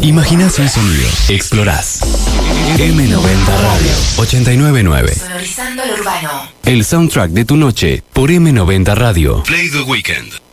Imaginás un sonido, explorás. M90 Radio 899. Sonorizando lo urbano. El soundtrack de tu noche por M90 Radio. Play the Weekend.